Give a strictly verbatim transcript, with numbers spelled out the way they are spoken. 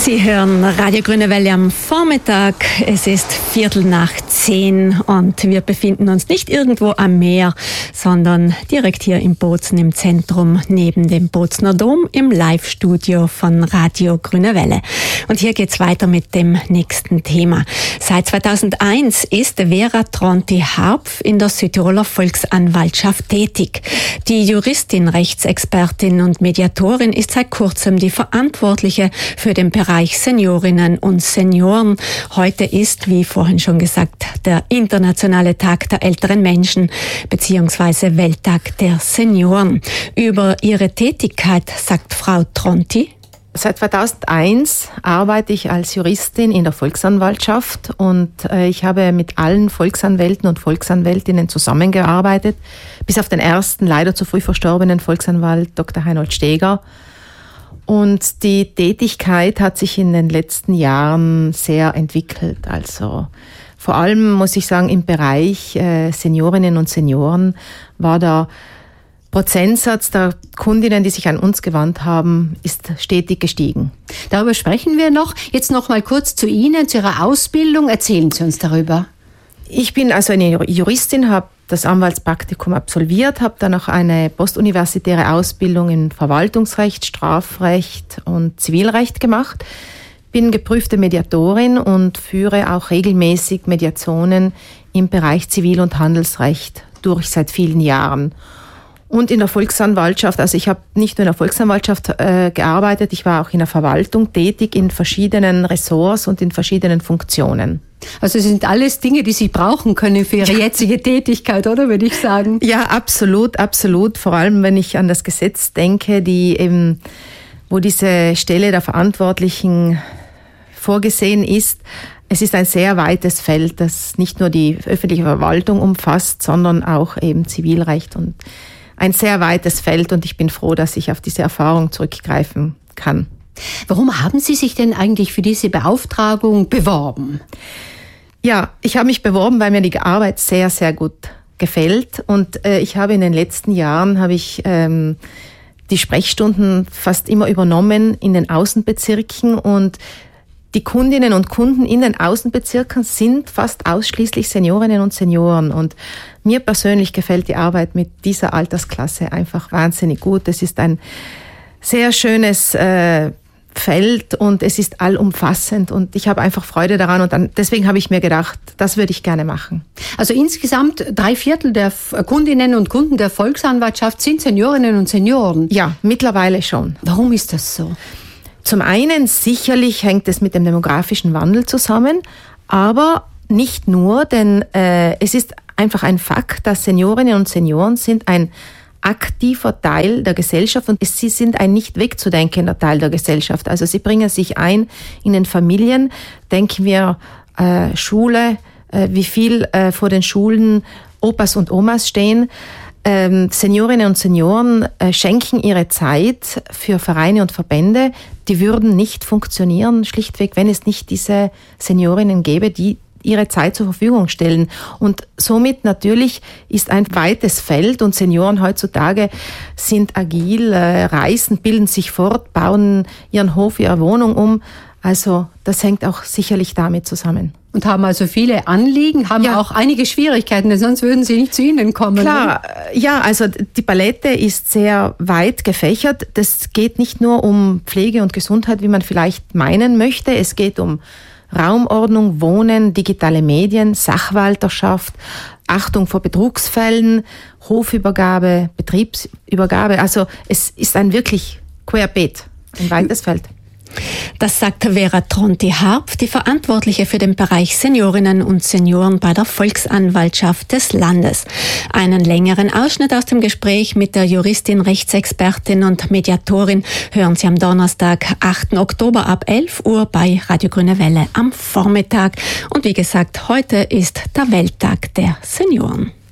Sie hören Radio Grüne Welle am Vormittag. Es ist Viertel nach zehn und wir befinden uns nicht irgendwo am Meer, sondern direkt hier in Bozen im Zentrum neben dem Bozener Dom im Live-Studio von Radio Grüne Welle. Und hier geht's weiter mit dem nächsten Thema. Seit zweitausendeins ist Vera Tronti-Harpf in der Südtiroler Volksanwaltschaft tätig. Die Juristin, Rechtsexpertin und Mediatorin ist seit kurzem die Verantwortliche für den Bereich Seniorinnen und Senioren. Heute ist, wie vorhin schon gesagt, der internationale Tag der älteren Menschen bzw. Welttag der Senioren. Über ihre Tätigkeit sagt Frau Tronti: Seit zweitausendeins arbeite ich als Juristin in der Volksanwaltschaft und äh, ich habe mit allen Volksanwälten und Volksanwältinnen zusammengearbeitet, bis auf den ersten, leider zu früh verstorbenen Volksanwalt Doktor Heinold Steger. Und die Tätigkeit hat sich in den letzten Jahren sehr entwickelt. Also vor allem muss ich sagen, im Bereich äh, Seniorinnen und Senioren war der Prozentsatz der Kundinnen, die sich an uns gewandt haben, ist stetig gestiegen. Darüber sprechen wir noch. Jetzt noch mal kurz zu Ihnen, zu Ihrer Ausbildung. Erzählen Sie uns darüber. Ich bin also eine Juristin, habe das Anwaltspraktikum absolviert, habe dann noch eine postuniversitäre Ausbildung in Verwaltungsrecht, Strafrecht und Zivilrecht gemacht. Bin geprüfte Mediatorin und führe auch regelmäßig Mediationen im Bereich Zivil- und Handelsrecht durch seit vielen Jahren. Und in der Volksanwaltschaft, also ich habe nicht nur in der Volksanwaltschaft äh, gearbeitet, ich war auch in der Verwaltung tätig, in verschiedenen Ressorts und in verschiedenen Funktionen. Also es sind alles Dinge, die Sie brauchen können für Ihre ja. jetzige Tätigkeit, oder, würde ich sagen? Ja, absolut, absolut. Vor allem, wenn ich an das Gesetz denke, die eben, wo diese Stelle der Verantwortlichen vorgesehen ist. Es ist ein sehr weites Feld, das nicht nur die öffentliche Verwaltung umfasst, sondern auch eben Zivilrecht und ein sehr weites Feld, und ich bin froh, dass ich auf diese Erfahrung zurückgreifen kann. Warum haben Sie sich denn eigentlich für diese Beauftragung beworben? Ja, ich habe mich beworben, weil mir die Arbeit sehr, sehr gut gefällt, und äh, ich habe in den letzten Jahren habe ich ähm, die Sprechstunden fast immer übernommen in den Außenbezirken, und die Kundinnen und Kunden in den Außenbezirken sind fast ausschließlich Seniorinnen und Senioren. Und mir persönlich gefällt die Arbeit mit dieser Altersklasse einfach wahnsinnig gut. Es ist ein sehr schönes äh, Feld und es ist allumfassend, und ich habe einfach Freude daran, und dann, deswegen habe ich mir gedacht, das würde ich gerne machen. Also insgesamt drei Viertel der Kundinnen und Kunden der Volksanwaltschaft sind Seniorinnen und Senioren? Ja, mittlerweile schon. Warum ist das so? Zum einen sicherlich hängt es mit dem demografischen Wandel zusammen, aber nicht nur, denn äh, es ist einfach ein Fakt, dass Seniorinnen und Senioren sind ein aktiver Teil der Gesellschaft, und sie sind ein nicht wegzudenkender Teil der Gesellschaft. Also sie bringen sich ein in den Familien. Denken wir äh, Schule, äh, wie viel äh, vor den Schulen Opas und Omas stehen. Ähm, Seniorinnen und Senioren äh, schenken ihre Zeit für Vereine und Verbände. Die würden nicht funktionieren, schlichtweg, wenn es nicht diese Seniorinnen gäbe, die ihre Zeit zur Verfügung stellen. Und somit natürlich ist ein weites Feld, und Senioren heutzutage sind agil, äh, reisen, bilden sich fort, bauen ihren Hof, ihre Wohnung um. Also das hängt auch sicherlich damit zusammen. Und haben also viele Anliegen, haben ja auch einige Schwierigkeiten, denn sonst würden sie nicht zu Ihnen kommen. Klar, ne? Ja, also die Palette ist sehr weit gefächert. Das geht nicht nur um Pflege und Gesundheit, wie man vielleicht meinen möchte. Es geht um Raumordnung, Wohnen, digitale Medien, Sachwalterschaft, Achtung vor Betrugsfällen, Hofübergabe, Betriebsübergabe. Also es ist ein wirklich querbeet, ein weites Feld. Das sagt Vera Tronti-Harpf, die Verantwortliche für den Bereich Seniorinnen und Senioren bei der Volksanwaltschaft des Landes. Einen längeren Ausschnitt aus dem Gespräch mit der Juristin, Rechtsexpertin und Mediatorin hören Sie am Donnerstag, achten Oktober ab elf Uhr bei Radio Grüne Welle am Vormittag. Und wie gesagt, heute ist der Welttag der Senioren.